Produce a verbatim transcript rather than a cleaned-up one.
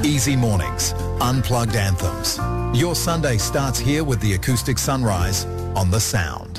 Easy mornings, unplugged anthems. Your Sunday starts here with the Acoustic Sunrise on The Sound.